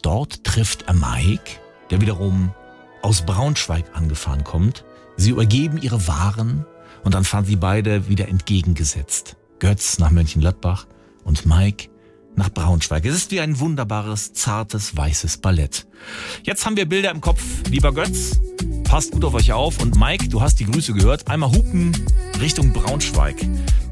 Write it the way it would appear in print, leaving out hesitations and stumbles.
Dort trifft er Mike, der wiederum aus Braunschweig angefahren kommt. Sie übergeben ihre Waren und dann fahren sie beide wieder entgegengesetzt. Götz nach Mönchengladbach und Mike nach Braunschweig. Es ist wie ein wunderbares, zartes, weißes Ballett. Jetzt haben wir Bilder im Kopf. Lieber Götz, passt gut auf euch auf. Und Mike, du hast die Grüße gehört. Einmal hupen Richtung Braunschweig.